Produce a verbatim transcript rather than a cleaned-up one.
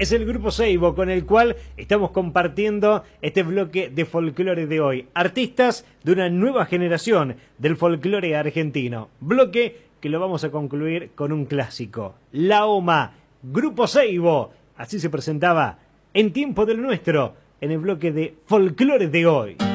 es el Grupo Seibo, con el cual estamos compartiendo este bloque de folclore de hoy. Artistas de una nueva generación del folclore argentino. Bloque que lo vamos a concluir con un clásico. La Oma, Grupo Seibo. Así se presentaba en Tiempo del Nuestro, en el bloque de folclore de hoy.